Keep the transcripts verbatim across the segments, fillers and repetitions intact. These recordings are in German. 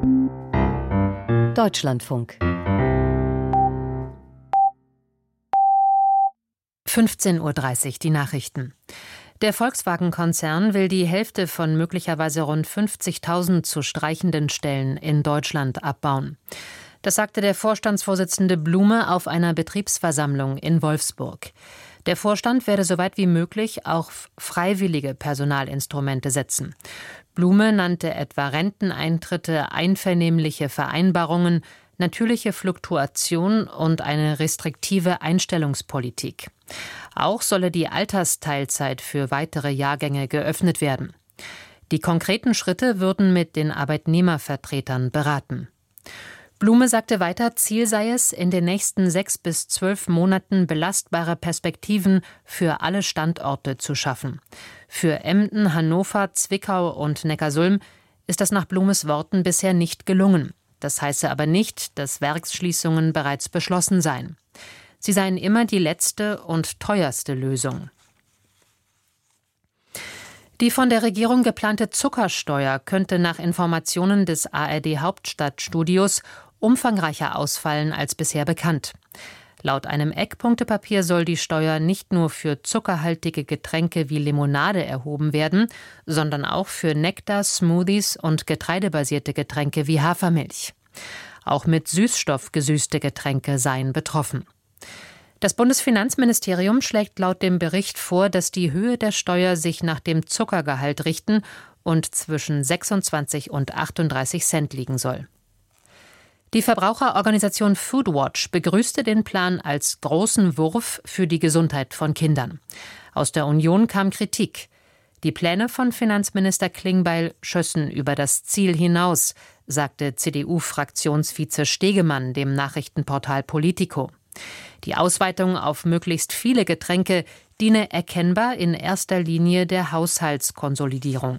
Deutschlandfunk. fünfzehn Uhr dreißig, die Nachrichten. Der Volkswagen-Konzern will die Hälfte von möglicherweise rund fünfzigtausend zu streichenden Stellen in Deutschland abbauen. Das sagte der Vorstandsvorsitzende Blume auf einer Betriebsversammlung in Wolfsburg. Der Vorstand werde soweit wie möglich auch freiwillige Personalinstrumente setzen. Blume nannte etwa Renteneintritte, einvernehmliche Vereinbarungen, natürliche Fluktuation und eine restriktive Einstellungspolitik. Auch solle die Altersteilzeit für weitere Jahrgänge geöffnet werden. Die konkreten Schritte würden mit den Arbeitnehmervertretern beraten. Blume sagte weiter, Ziel sei es, in den nächsten sechs bis zwölf Monaten belastbare Perspektiven für alle Standorte zu schaffen. Für Emden, Hannover, Zwickau und Neckarsulm ist das nach Blumes Worten bisher nicht gelungen. Das heiße aber nicht, dass Werksschließungen bereits beschlossen seien. Sie seien immer die letzte und teuerste Lösung. Die von der Regierung geplante Zuckersteuer könnte nach Informationen des A R D-Hauptstadtstudios umfangreicher ausfallen als bisher bekannt. Laut einem Eckpunktepapier soll die Steuer nicht nur für zuckerhaltige Getränke wie Limonade erhoben werden, sondern auch für Nektar, Smoothies und getreidebasierte Getränke wie Hafermilch. Auch mit Süßstoff gesüßte Getränke seien betroffen. Das Bundesfinanzministerium schlägt laut dem Bericht vor, dass die Höhe der Steuer sich nach dem Zuckergehalt richten und zwischen sechsundzwanzig und achtunddreißig Cent liegen soll. Die Verbraucherorganisation Foodwatch begrüßte den Plan als großen Wurf für die Gesundheit von Kindern. Aus der Union kam Kritik. Die Pläne von Finanzminister Klingbeil schössen über das Ziel hinaus, sagte C D U-Fraktionsvize Stegemann dem Nachrichtenportal Politico. Die Ausweitung auf möglichst viele Getränke diene erkennbar in erster Linie der Haushaltskonsolidierung.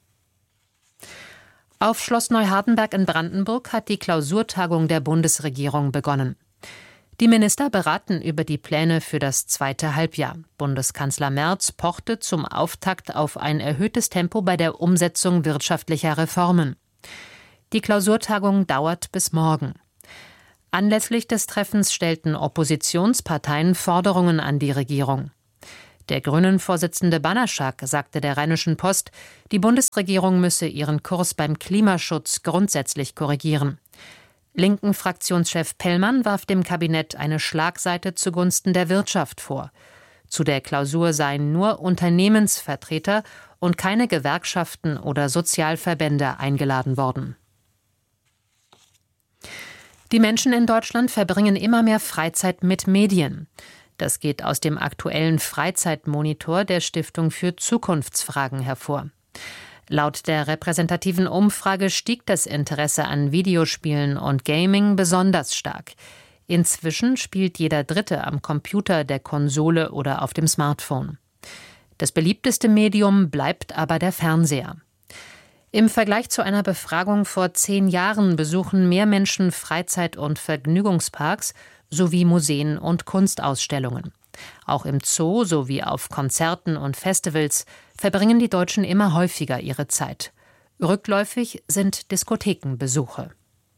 Auf Schloss Neuhardenberg in Brandenburg hat die Klausurtagung der Bundesregierung begonnen. Die Minister beraten über die Pläne für das zweite Halbjahr. Bundeskanzler Merz pochte zum Auftakt auf ein erhöhtes Tempo bei der Umsetzung wirtschaftlicher Reformen. Die Klausurtagung dauert bis morgen. Anlässlich des Treffens stellten Oppositionsparteien Forderungen an die Regierung. Der Grünen-Vorsitzende Banaschak sagte der Rheinischen Post, die Bundesregierung müsse ihren Kurs beim Klimaschutz grundsätzlich korrigieren. Linken Fraktionschef Pellmann warf dem Kabinett eine Schlagseite zugunsten der Wirtschaft vor. Zu der Klausur seien nur Unternehmensvertreter und keine Gewerkschaften oder Sozialverbände eingeladen worden. Die Menschen in Deutschland verbringen immer mehr Freizeit mit Medien. Das geht aus dem aktuellen Freizeitmonitor der Stiftung für Zukunftsfragen hervor. Laut der repräsentativen Umfrage stieg das Interesse an Videospielen und Gaming besonders stark. Inzwischen spielt jeder Dritte am Computer, der Konsole oder auf dem Smartphone. Das beliebteste Medium bleibt aber der Fernseher. Im Vergleich zu einer Befragung vor zehn Jahren besuchen mehr Menschen Freizeit- und Vergnügungsparks sowie Museen und Kunstausstellungen. Auch im Zoo sowie auf Konzerten und Festivals verbringen die Deutschen immer häufiger ihre Zeit. Rückläufig sind Diskothekenbesuche.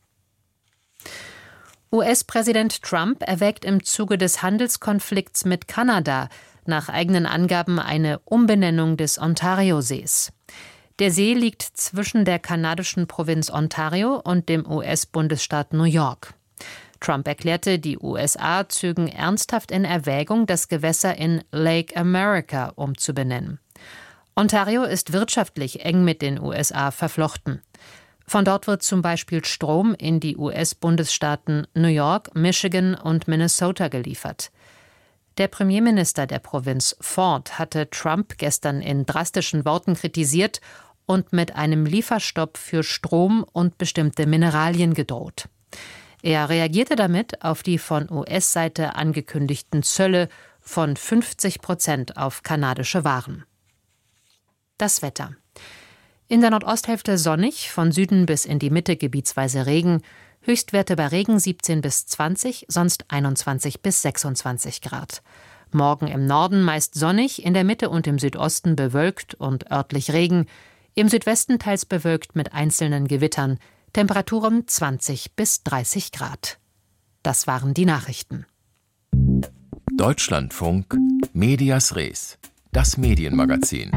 U S-Präsident Trump erwägt im Zuge des Handelskonflikts mit Kanada nach eigenen Angaben eine Umbenennung des Ontariosees. Der See liegt zwischen der kanadischen Provinz Ontario und dem U S-Bundesstaat New York. Trump erklärte, die U S A zögen ernsthaft in Erwägung, das Gewässer in Lake America umzubenennen. Ontario ist wirtschaftlich eng mit den U S A verflochten. Von dort wird zum Beispiel Strom in die U S-Bundesstaaten New York, Michigan und Minnesota geliefert. Der Premierminister der Provinz Ford hatte Trump gestern in drastischen Worten kritisiert und mit einem Lieferstopp für Strom und bestimmte Mineralien gedroht. Er reagierte damit auf die von U S-Seite angekündigten Zölle von fünfzig Prozent auf kanadische Waren. Das Wetter. In der Nordosthälfte sonnig, von Süden bis in die Mitte gebietsweise Regen, Höchstwerte bei Regen siebzehn bis zwanzig, sonst einundzwanzig bis sechsundzwanzig Grad. Morgen im Norden meist sonnig, in der Mitte und im Südosten bewölkt und örtlich Regen, im Südwesten teils bewölkt mit einzelnen Gewittern, Temperaturen zwanzig bis dreißig Grad. Das waren die Nachrichten. Deutschlandfunk Medias Res, das Medienmagazin.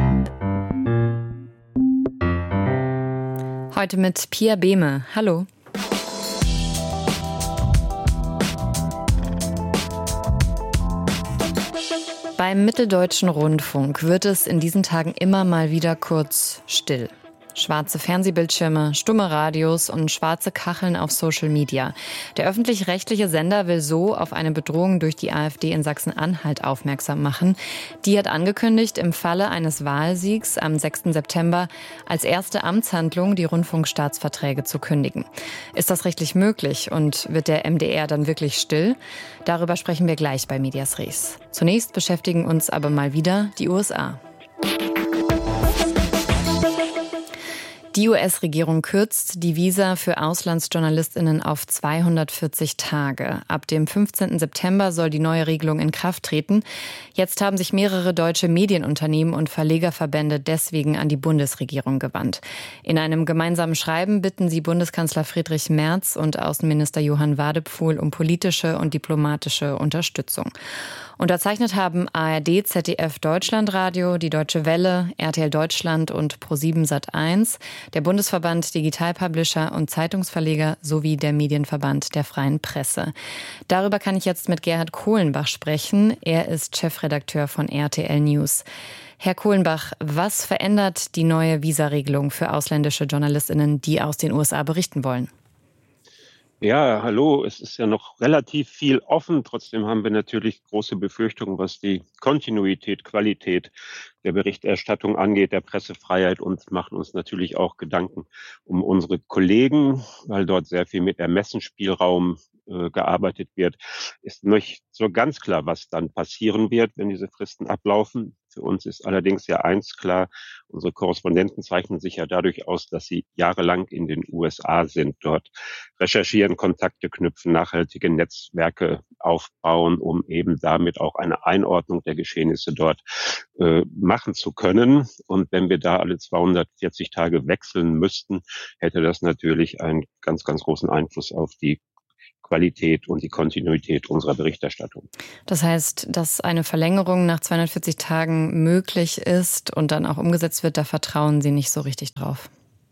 Heute mit Pia Behme. Hallo. Beim Mitteldeutschen Rundfunk wird es in diesen Tagen immer mal wieder kurz still. Schwarze Fernsehbildschirme, stumme Radios und schwarze Kacheln auf Social Media. Der öffentlich-rechtliche Sender will so auf eine Bedrohung durch die AfD in Sachsen-Anhalt aufmerksam machen. Die hat angekündigt, im Falle eines Wahlsiegs am sechsten September als erste Amtshandlung die Rundfunkstaatsverträge zu kündigen. Ist das rechtlich möglich und wird der M D R dann wirklich still? Darüber sprechen wir gleich bei Medias Res. Zunächst beschäftigen uns aber mal wieder die U S A. Die U S-Regierung kürzt die Visa für AuslandsjournalistInnen auf zweihundertvierzig Tage. Ab dem fünfzehnten September soll die neue Regelung in Kraft treten. Jetzt haben sich mehrere deutsche Medienunternehmen und Verlegerverbände deswegen an die Bundesregierung gewandt. In einem gemeinsamen Schreiben bitten sie Bundeskanzler Friedrich Merz und Außenminister Johann Wadephul um politische und diplomatische Unterstützung. Unterzeichnet haben A R D, Z D F Deutschlandradio, die Deutsche Welle, R T L Deutschland und ProSieben Sat eins, der Bundesverband Digitalpublisher und Zeitungsverleger sowie der Medienverband der Freien Presse. Darüber kann ich jetzt mit Gerhard Kohlenbach sprechen. Er ist Chefredakteur von R T L News. Herr Kohlenbach, was verändert die neue Visaregelung für ausländische JournalistInnen, die aus den U S A berichten wollen? Ja, hallo. Es ist ja noch relativ viel offen. Trotzdem haben wir natürlich große Befürchtungen, was die Kontinuität, Qualität der Berichterstattung angeht, der Pressefreiheit, und machen uns natürlich auch Gedanken um unsere Kollegen, weil dort sehr viel mit Ermessensspielraum äh, gearbeitet wird. Ist nicht so ganz klar, was dann passieren wird, wenn diese Fristen ablaufen. Für uns ist allerdings ja eins klar: Unsere Korrespondenten zeichnen sich ja dadurch aus, dass sie jahrelang in den U S A sind, dort recherchieren, Kontakte knüpfen, nachhaltige Netzwerke aufbauen, um eben damit auch eine Einordnung der Geschehnisse dort äh, machen zu können. Und wenn wir da alle zweihundertvierzig Tage wechseln müssten, hätte das natürlich einen ganz, ganz großen Einfluss auf die Qualität und die Kontinuität unserer Berichterstattung. Das heißt, dass eine Verlängerung nach zweihundertvierzig Tagen möglich ist und dann auch umgesetzt wird, da vertrauen Sie nicht so richtig drauf?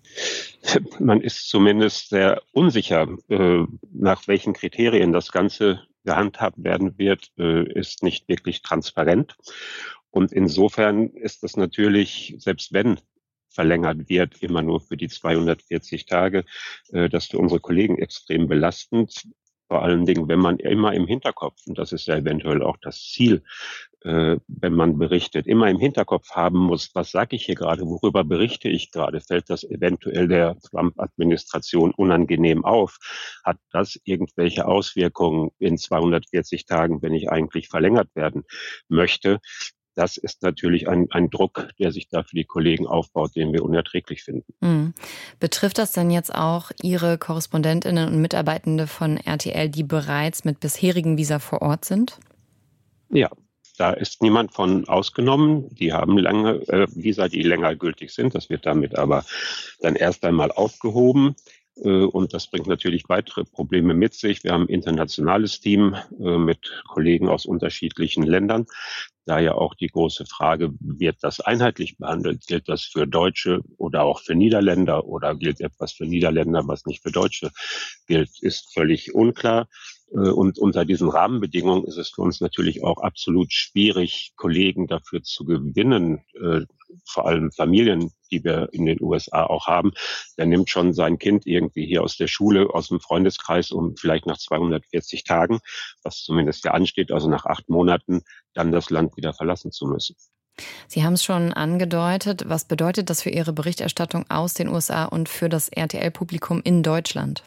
Man ist zumindest sehr unsicher, äh, nach welchen Kriterien das Ganze gehandhabt werden wird, äh, ist nicht wirklich transparent. Und insofern ist das natürlich, selbst wenn verlängert wird, immer nur für die zweihundertvierzig Tage, äh, das für unsere Kollegen extrem belastend. Vor allen Dingen, wenn man immer im Hinterkopf, und das ist ja eventuell auch das Ziel, äh, wenn man berichtet, immer im Hinterkopf haben muss, was sage ich hier gerade, worüber berichte ich gerade, fällt das eventuell der Trump-Administration unangenehm auf, hat das irgendwelche Auswirkungen in zweihundertvierzig Tagen, wenn ich eigentlich verlängert werden möchte. Das ist natürlich ein, ein Druck, der sich da für die Kollegen aufbaut, den wir unerträglich finden. Mhm. Betrifft das denn jetzt auch Ihre Korrespondentinnen und Mitarbeitende von R T L, die bereits mit bisherigen Visa vor Ort sind? Ja, da ist niemand von ausgenommen. Die haben lange äh, Visa, die länger gültig sind. Das wird damit aber dann erst einmal aufgehoben. Und das bringt natürlich weitere Probleme mit sich. Wir haben ein internationales Team äh, mit Kollegen aus unterschiedlichen Ländern. Daher auch die große Frage, wird das einheitlich behandelt? Gilt das für Deutsche oder auch für Niederländer, oder gilt etwas für Niederländer, was nicht für Deutsche gilt? Ist völlig unklar. Und unter diesen Rahmenbedingungen ist es für uns natürlich auch absolut schwierig, Kollegen dafür zu gewinnen, äh, vor allem Familien, die wir in den U S A auch haben. Wer nimmt schon sein Kind irgendwie hier aus der Schule, aus dem Freundeskreis, um vielleicht nach zweihundertvierzig Tagen, was zumindest ja ansteht, also nach acht Monaten, dann das Land wieder verlassen zu müssen? Sie haben es schon angedeutet. Was bedeutet das für Ihre Berichterstattung aus den U S A und für das R T L-Publikum in Deutschland?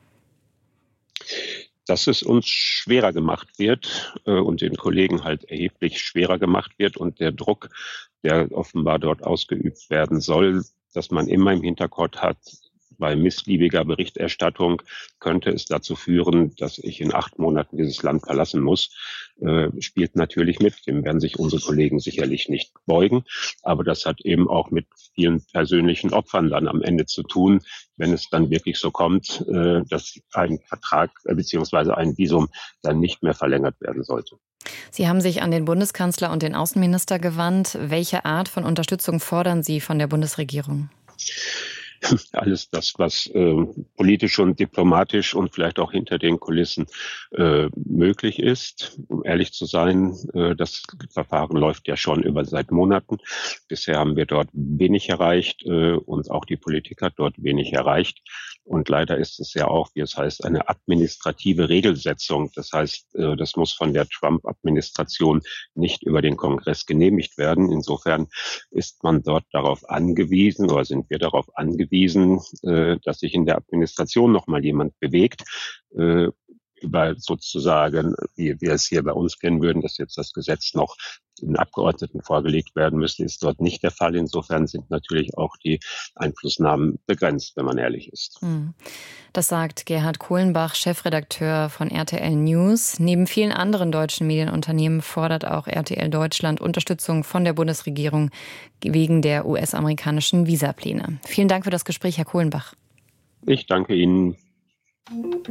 Dass es uns schwerer gemacht wird äh, und den Kollegen halt erheblich schwerer gemacht wird, und der Druck, der offenbar dort ausgeübt werden soll, dass man immer im Hinterkopf hat, bei missliebiger Berichterstattung könnte es dazu führen, dass ich in acht Monaten dieses Land verlassen muss, äh, spielt natürlich mit. Dem werden sich unsere Kollegen sicherlich nicht beugen. Aber das hat eben auch mit vielen persönlichen Opfern dann am Ende zu tun, wenn es dann wirklich so kommt, äh, dass ein Vertrag äh, bzw. ein Visum dann nicht mehr verlängert werden sollte. Sie haben sich an den Bundeskanzler und den Außenminister gewandt. Welche Art von Unterstützung fordern Sie von der Bundesregierung? Alles das, was äh, politisch und diplomatisch und vielleicht auch hinter den Kulissen äh, möglich ist. Um ehrlich zu sein, äh, das Verfahren läuft ja schon über seit Monaten. Bisher haben wir dort wenig erreicht äh, und auch die Politik hat dort wenig erreicht. Und leider ist es ja auch, wie es heißt, eine administrative Regelsetzung. Das heißt, äh, das muss von der Trump-Administration nicht über den Kongress genehmigt werden. Insofern ist man dort darauf angewiesen oder sind wir darauf angewiesen, dass sich in der Administration noch mal jemand bewegt, über sozusagen, wie wir es hier bei uns kennen würden, dass jetzt das Gesetz noch den Abgeordneten vorgelegt werden müsste, ist dort nicht der Fall. Insofern sind natürlich auch die Einflussnahmen begrenzt, wenn man ehrlich ist. Das sagt Gerhard Kohlenbach, Chefredakteur von R T L News. Neben vielen anderen deutschen Medienunternehmen fordert auch R T L Deutschland Unterstützung von der Bundesregierung wegen der U S-amerikanischen Visapläne. Vielen Dank für das Gespräch, Herr Kohlenbach. Ich danke Ihnen.